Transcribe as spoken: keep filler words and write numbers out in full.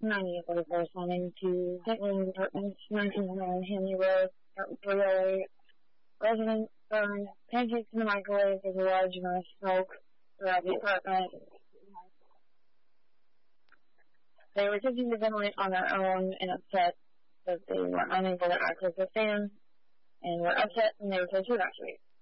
ninety of those responding to Saint Williams Apartments, nineteen oh nine Hanley Road, apartment three oh eight. Resident burned pancakes in the microwave with a large amount of smoke throughout the apartment. They were attempting to ventilate on their own and upset that they were unable to access the fan, and were upset and they were told to evacuate.